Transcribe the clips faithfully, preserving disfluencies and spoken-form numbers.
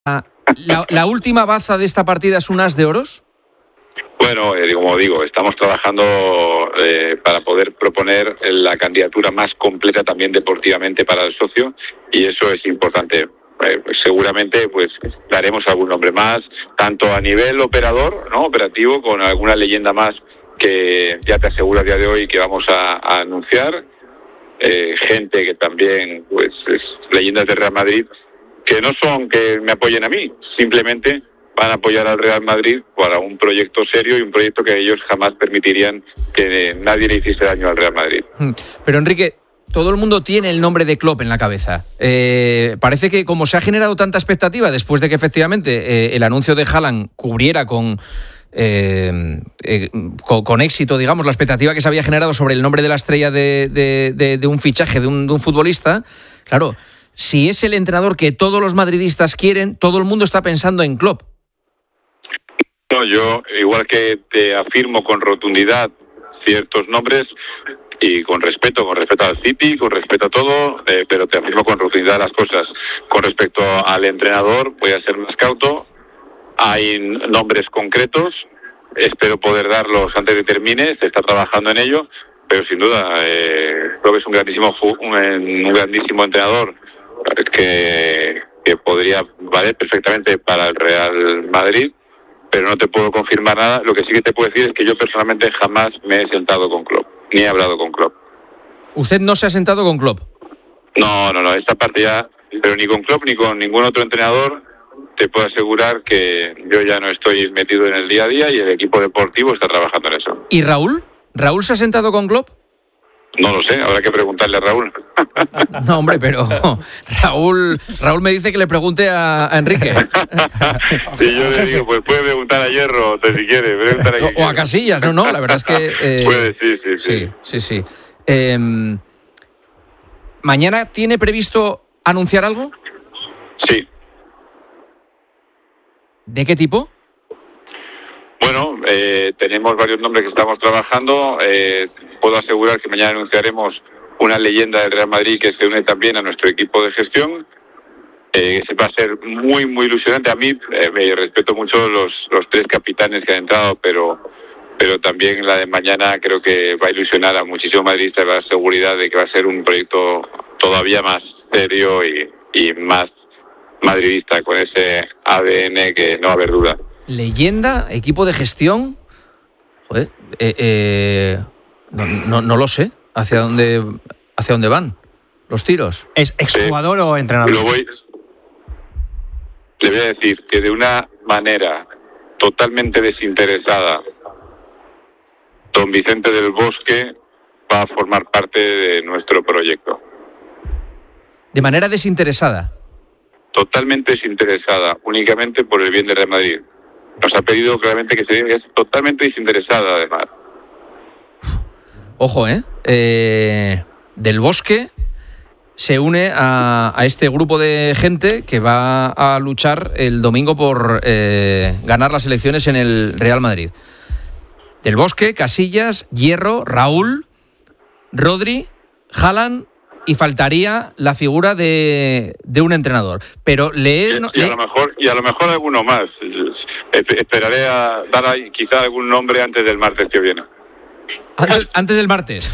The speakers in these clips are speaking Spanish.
la, la última baza de esta partida es un as de oros. Bueno, eh, como digo, estamos trabajando eh, para poder proponer la candidatura más completa también deportivamente para el socio, y eso es importante. Eh, pues seguramente pues daremos algún nombre más, tanto a nivel operador, ¿no? operativo, con alguna leyenda más que ya te aseguro a día de hoy que vamos a, a anunciar. Eh, gente que también pues es leyendas del Real Madrid, que no son que me apoyen a mí, simplemente van a apoyar al Real Madrid para un proyecto serio y un proyecto que ellos jamás permitirían que nadie le hiciese daño al Real Madrid. Pero Enrique, todo el mundo tiene el nombre de Klopp en la cabeza. Eh, parece que como se ha generado tanta expectativa después de que efectivamente eh, el anuncio de Haaland cubriera con, eh, eh, con, con éxito, digamos, la expectativa que se había generado sobre el nombre de la estrella de, de, de, de un fichaje de un, de un futbolista, claro, si es el entrenador que todos los madridistas quieren, todo el mundo está pensando en Klopp. No, yo, igual que te afirmo con rotundidad ciertos nombres, y con respeto, con respeto al City, con respeto a todo, eh, pero te afirmo con rotundidad las cosas. Con respecto al entrenador, voy a ser más cauto. Hay nombres concretos, espero poder darlos antes de termine, se está trabajando en ello, pero sin duda, eh, creo que es un grandísimo, un, un grandísimo entrenador que, que podría valer perfectamente para el Real Madrid, pero no te puedo confirmar nada. Lo que sí que te puedo decir es que yo personalmente jamás me he sentado con Klopp, ni he hablado con Klopp. ¿Usted no se ha sentado con Klopp? No, no, no, esta parte ya, pero ni con Klopp ni con ningún otro entrenador. Te puedo asegurar que yo ya no estoy metido en el día a día y el equipo deportivo está trabajando en eso. ¿Y Raúl? ¿Raúl se ha sentado con Klopp? No lo sé, habrá que preguntarle a Raúl. No, hombre, pero Raúl Raúl me dice que le pregunte a, a Enrique. Sí, yo le digo, pues puede preguntar a Hierro, si quiere. Preguntar a o a Casillas, no, no, la verdad es que... Eh, puede, sí, sí, sí. Sí, sí, sí. Eh, ¿Mañana tiene previsto anunciar algo? Sí. ¿De qué tipo? Bueno, eh, tenemos varios nombres que estamos trabajando. Eh, puedo asegurar que mañana anunciaremos una leyenda del Real Madrid que se une también a nuestro equipo de gestión. Eh, va a ser muy, muy ilusionante. A mí eh, me respeto mucho los, los tres capitanes que han entrado, pero pero también la de mañana creo que va a ilusionar a muchísimos madridistas, la seguridad de que va a ser un proyecto todavía más serio y, y más madridista, con ese A D N que no va a haber duda. Leyenda, equipo de gestión. Joder, eh, eh, no, no, no lo sé. ¿Hacia dónde, hacia dónde van los tiros? ¿Es exjugador sí. o entrenador? Lo voy, le voy a decir que de una manera totalmente desinteresada, don Vicente del Bosque va a formar parte de nuestro proyecto. ¿De manera desinteresada? Totalmente desinteresada, únicamente por el bien del Real Madrid. Nos ha pedido claramente que se diga, es totalmente desinteresada, además. Ojo, ¿eh? eh del Bosque se une a, a este grupo de gente que va a luchar el domingo por eh, ganar las elecciones en el Real Madrid. Del Bosque, Casillas, Hierro, Raúl, Rodri, Haaland, y faltaría la figura de, de un entrenador. Pero le, y, no, y a le... lo mejor y a lo mejor alguno más. Esperaré a dar ahí quizá algún nombre antes del martes que viene. Antes, antes del martes.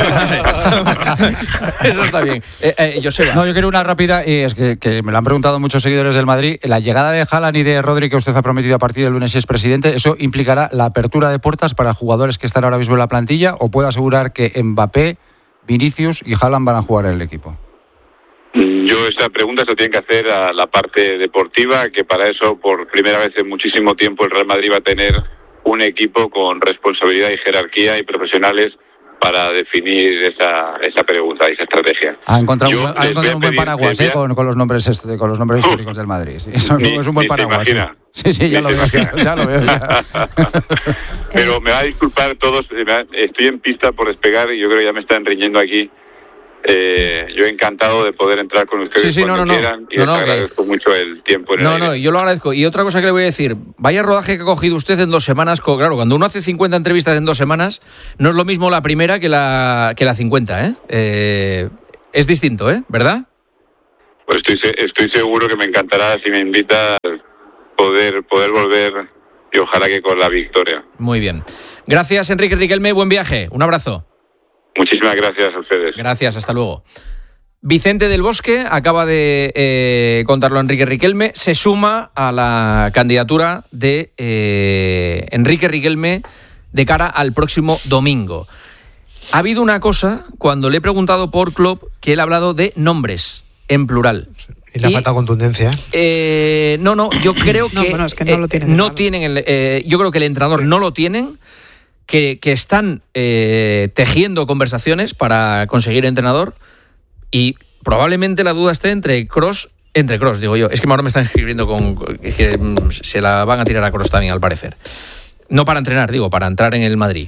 Eso está bien. Eh, eh, Joseba. No, yo quiero una rápida, y es que, que me lo han preguntado muchos seguidores del Madrid. La llegada de Haaland y de Rodri que usted ha prometido a partir del lunes si es presidente, ¿eso implicará la apertura de puertas para jugadores que están ahora mismo en la plantilla, o puede asegurar que Mbappé, Vinicius y Haaland van a jugar en el equipo? Yo esa pregunta se lo tienen que hacer a la parte deportiva, que para eso por primera vez en muchísimo tiempo el Real Madrid va a tener un equipo con responsabilidad y jerarquía y profesionales para definir esa esa pregunta y esa estrategia. Ha encontrado, un, ha encontrado un buen paraguas eh, con, con los nombres este, con los nombres históricos del Madrid. Sí, eso ni, es un buen paraguas. ¿Sí? sí, sí, ya lo, veo, ya, ya lo veo. Ya. Pero me va a disculpar todos, estoy en pista por despegar y yo creo que ya me están riñendo aquí. Eh, yo encantado de poder entrar con ustedes sí, sí, cuando no, no, quieran y no, les no, agradezco que... mucho el tiempo en el No, aire. no, yo lo agradezco. Y otra cosa que le voy a decir, vaya rodaje que ha cogido usted en dos semanas. Claro, cuando uno hace cincuenta entrevistas en dos semanas, no es lo mismo la primera que la que la cincuenta, ¿eh? eh es distinto, ¿eh? ¿Verdad? pues estoy estoy seguro que me encantará si me invitas poder poder volver y ojalá que con la victoria. Muy bien. Gracias, Enrique Riquelme, buen viaje. Un abrazo. Muchísimas gracias a ustedes. Gracias, hasta luego. Vicente del Bosque, acaba de eh, contarlo Enrique Riquelme, se suma a la candidatura de eh, Enrique Riquelme de cara al próximo domingo. Ha habido una cosa, cuando le he preguntado por Klopp, que él ha hablado de nombres, en plural. Y le ha faltado contundencia. Eh, no, no, yo creo que, no, bueno, es que no, eh, lo tienen, no tienen el, eh, yo creo que el entrenador no lo tienen, que, que están eh, tejiendo conversaciones para conseguir entrenador. Y probablemente la duda esté entre Kroos, entre Kroos, digo yo. Es que ahora me están escribiendo con es que se la van a tirar a Kroos también, al parecer. No para entrenar, digo, para entrar en el Madrid.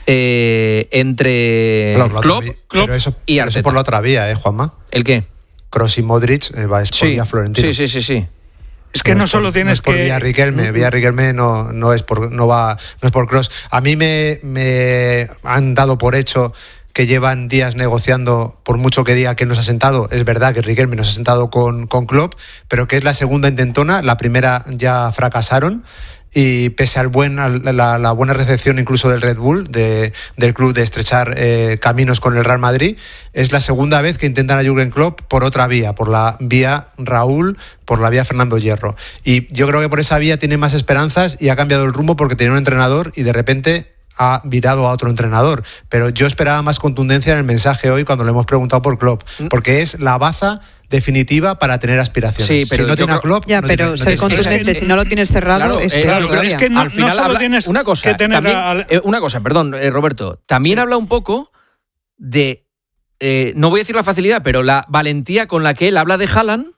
Eh, entre Klopp, Klopp, Klopp pero eso, y pero Arteta. eso por la otra vía, ¿eh, Juanma? ¿El qué? Kroos y Modric eh, va a por Sí, vía Florentino. sí, sí, sí, sí. Es que no, no solo por, tienes no es por que... vía Riquelme, vía Riquelme no, no es por no va no es por Kroos. A mí me, me han dado por hecho que llevan días negociando, por mucho que diga que no se ha sentado. Es verdad que Riquelme no se ha sentado con, con Klopp, pero que es la segunda intentona, la primera ya fracasaron. Y pese al buen, a la, la buena recepción incluso del Red Bull, de, del club, de estrechar eh, caminos con el Real Madrid, es la segunda vez que intentan a Jürgen Klopp por otra vía, por la vía Raúl, por la vía Fernando Hierro. Y yo creo que por esa vía tiene más esperanzas y ha cambiado el rumbo porque tenía un entrenador y de repente ha virado a otro entrenador. Pero yo esperaba más contundencia en el mensaje hoy cuando le hemos preguntado por Klopp, porque es la baza definitiva para tener aspiraciones. Sí, pero si no tiene creo... a Klopp, ya, no pero tiene, ser no contundente, tiene... si no lo tienes cerrado, claro, es eh, peor claro, todavía. es que no, al final no solo habla... tienes una cosa, que tener también, a... eh, una cosa, perdón, eh, Roberto, también habla un poco de, eh, no voy a decir la facilidad, pero la valentía con la que él habla de Haaland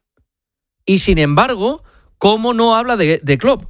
y sin embargo, cómo no habla de, de Klopp.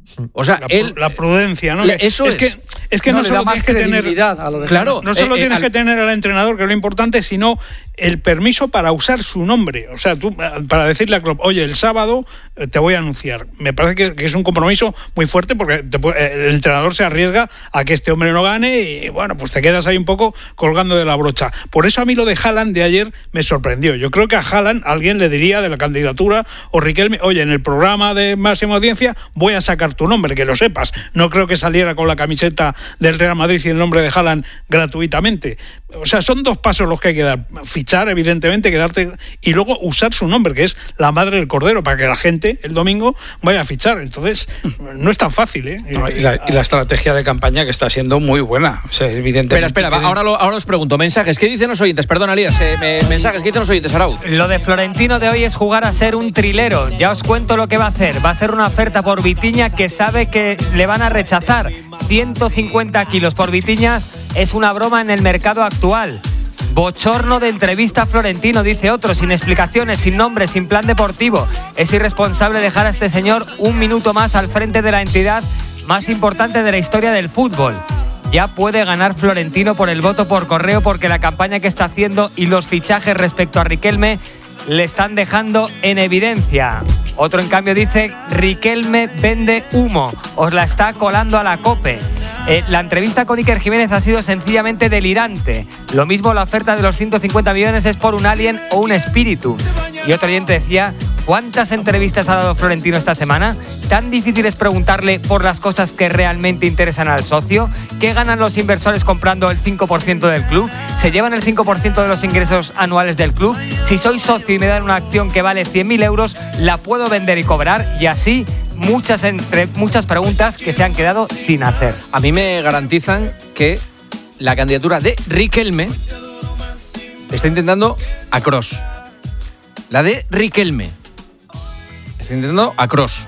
O sea, la, él, la prudencia, ¿no? Eso es, es. que es que no, no solo más tienes que tener a lo de claro, no solo eh, tienes eh, que al... tener al entrenador, que es lo importante, sino el permiso para usar su nombre. O sea, tú para decirle a Klopp, oye, el sábado te voy a anunciar. Me parece que, que es un compromiso muy fuerte porque te, el entrenador se arriesga a que este hombre no gane y bueno, pues te quedas ahí un poco colgando de la brocha. Por eso a mí lo de Haaland de ayer me sorprendió. Yo creo que a Haaland alguien le diría de la candidatura o Riquelme, oye, en el programa de máxima audiencia voy a sacar tu nombre, que lo sepas. No creo que saliera con la camiseta del Real Madrid y el nombre de Haaland gratuitamente. O sea, son dos pasos los que hay que dar. Fichar, evidentemente, quedarte y luego usar su nombre, que es la madre del cordero, para que la gente el domingo vaya a fichar. Entonces, no es tan fácil, ¿eh? No, y, la, y la estrategia de campaña que está siendo muy buena. O sea, evidentemente. Espera, espera, tienen... ahora, lo, ahora os pregunto. Mensajes, ¿qué dicen los oyentes? Perdón, Alías, eh, me, mensajes, ¿qué dicen los oyentes, Arauz? Lo de Florentino de hoy es jugar a ser un trilero. Ya os cuento lo que va a hacer. Va a hacer una oferta por Vitinha que sabe que le van a rechazar. ciento cincuenta kilos por Vitinha es una broma en el mercado actual. Bochorno de entrevista a Florentino, dice otro, sin explicaciones, sin nombre, sin plan deportivo. Es irresponsable dejar a este señor un minuto más al frente de la entidad más importante de la historia del fútbol. Ya puede ganar Florentino por el voto por correo porque la campaña que está haciendo y los fichajes respecto a Riquelme le están dejando en evidencia. Otro, en cambio, dice: Riquelme vende humo, os la está colando a la COPE. Eh, la entrevista con Iker Jiménez ha sido sencillamente delirante. Lo mismo la oferta de los ciento cincuenta millones es por un alien o un espíritu. Y otro oyente decía: ¿cuántas entrevistas ha dado Florentino esta semana? ¿Tan difícil es preguntarle por las cosas que realmente interesan al socio? ¿Qué ganan los inversores comprando el cinco por ciento del club? ¿Se llevan el cinco por ciento de los ingresos anuales del club? Si soy socio y me dan una acción que vale cien mil euros, ¿la puedo vender y cobrar? Y así muchas, entre, muchas preguntas que se han quedado sin hacer. A mí me garantizan que la candidatura de Riquelme está intentando a Kroos. La de Riquelme está intentando a Kroos.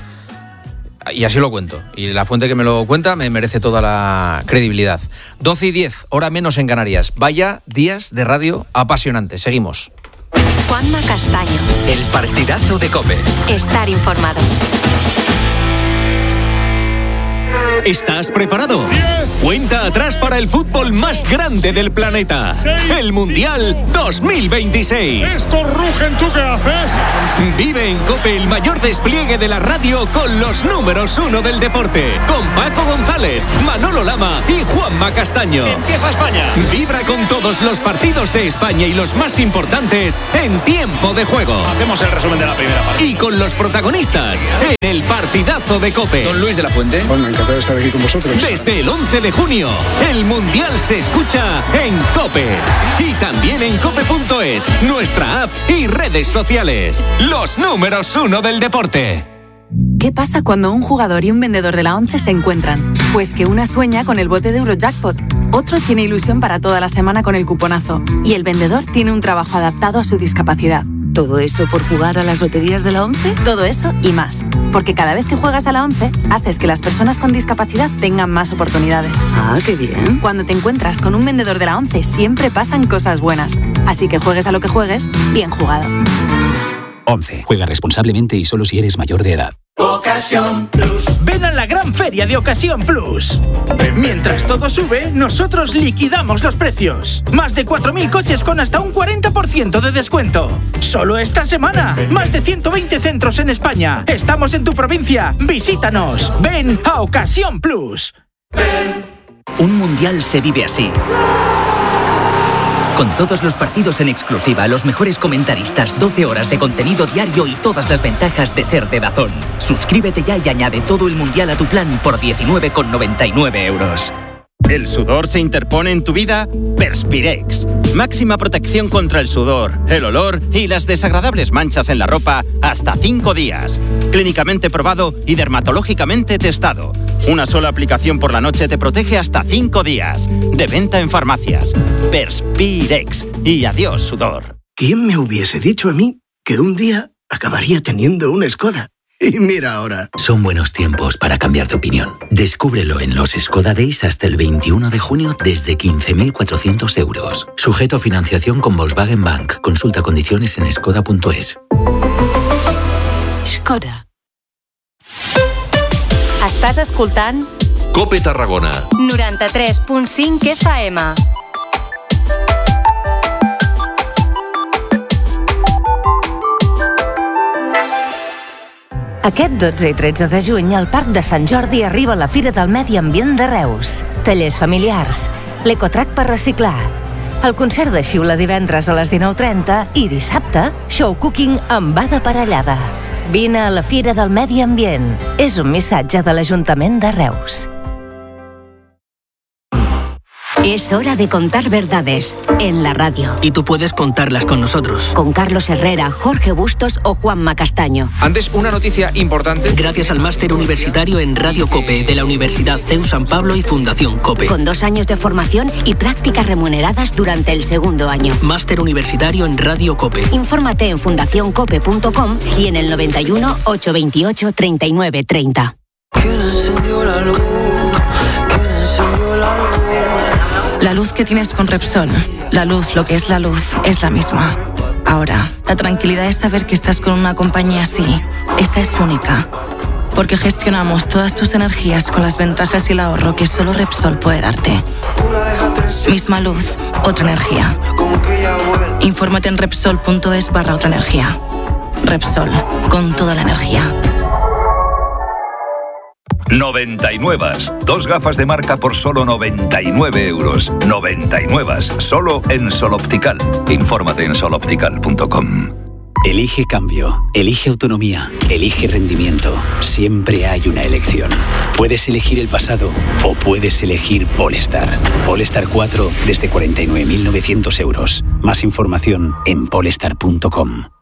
Y así lo cuento. Y la fuente que me lo cuenta me merece toda la credibilidad. doce y diez, hora menos en Canarias. Vaya días de radio apasionantes. Seguimos. Juanma Castaño. El partidazo de COPE. Estar informado. ¿Estás preparado? Cuenta atrás para el fútbol más grande del planeta. El Mundial dos mil veintiséis. ¡Estos rugen! ¿Tú qué haces? Vive en COPE el mayor despliegue de la radio con los números uno del deporte. Con Paco González, Manolo Lama y Juanma Castaño. ¡Empieza España! Vibra con todos los partidos de España y los más importantes en tiempo de juego. Hacemos el resumen de la primera parte. Y con los protagonistas en el partidazo de COPE. Don Luis de la Fuente. Bueno, encantado de estar aquí con vosotros. Desde el once de junio, el Mundial se escucha en COPE. Y también en cope punto es, nuestra app y redes sociales. Los números uno del deporte. ¿Qué pasa cuando un jugador y un vendedor de la ONCE se encuentran? Pues que una sueña con el bote de Eurojackpot, otro tiene ilusión para toda la semana con el cuponazo y el vendedor tiene un trabajo adaptado a su discapacidad. ¿Todo eso por jugar a las loterías de la ONCE? Todo eso y más. Porque cada vez que juegas a la ONCE, haces que las personas con discapacidad tengan más oportunidades. Ah, qué bien. Cuando te encuentras con un vendedor de la ONCE, siempre pasan cosas buenas. Así que juegues a lo que juegues, bien jugado. ONCE. Juega responsablemente y solo si eres mayor de edad. Ocasión Plus. Ven a la gran feria de Ocasión Plus. Mientras todo sube, nosotros liquidamos los precios. Más de cuatro mil coches con hasta un cuarenta por ciento de descuento. Solo esta semana. Más de ciento veinte centros en España. Estamos en tu provincia. Visítanos. Ven a Ocasión Plus. Ven. Un mundial se vive así. Con todos los partidos en exclusiva, los mejores comentaristas, doce horas de contenido diario y todas las ventajas de ser de DAZN. Suscríbete ya y añade todo el mundial a tu plan por diecinueve con noventa y nueve euros. ¿El sudor se interpone en tu vida? Perspirex. Máxima protección contra el sudor, el olor y las desagradables manchas en la ropa hasta cinco días. Clínicamente probado y dermatológicamente testado. Una sola aplicación por la noche te protege hasta cinco días. De venta en farmacias. Perspirex. Y adiós, sudor. ¿Quién me hubiese dicho a mí que un día acabaría teniendo una Skoda? Y mira ahora. Son buenos tiempos para cambiar de opinión. Descúbrelo en los Skoda Days hasta el veintiuno de junio desde quince mil cuatrocientos euros. Sujeto a financiación con Volkswagen Bank. Consulta condiciones en skoda punto es. Skoda. Estàs escoltant COPE Tarragona noranta-tres punt cinc F M. Aquest dotze i tretze de juny al Parc de Sant Jordi arriba la Fira del Medi Ambient de Reus. Tallers familiars, l'ecotrack per reciclar, el concert de xiula divendres a les dinou trenta i dissabte, show cooking amb bada parellada. Vine a la Fira del Medi Ambient. És un missatge de l'Ajuntament de Reus. Es hora de contar verdades en la radio. Y tú puedes contarlas con nosotros. Con Carlos Herrera, Jorge Bustos o Juanma Castaño. Antes, una noticia importante. Gracias al máster universitario en Radio COPE de la Universidad C E U San Pablo y Fundación COPE. Con dos años de formación y prácticas remuneradas durante el segundo año. Máster universitario en Radio COPE. Infórmate en fundación cope punto com y en el noventa y uno, ochocientos veintiocho, treinta y nueve treinta. ¿Quién encendió la luz? ¿Quién encendió la luz? La luz que tienes con Repsol, la luz, lo que es la luz, es la misma. Ahora, la tranquilidad es saber que estás con una compañía así. Esa es única. Porque gestionamos todas tus energías con las ventajas y el ahorro que solo Repsol puede darte. Misma luz, otra energía. Infórmate en Repsol punto es barra otra energía. Repsol, con toda la energía. noventa y nueve. Dos gafas de marca por solo noventa y nueve euros. noventa y nueve. Solo en Sol Optical. Infórmate en sol optical punto com. Elige cambio, elige autonomía, elige rendimiento. Siempre hay una elección. Puedes elegir el pasado o puedes elegir Polestar. Polestar cuatro desde cuarenta y nueve mil novecientos euros. Más información en polestar punto com.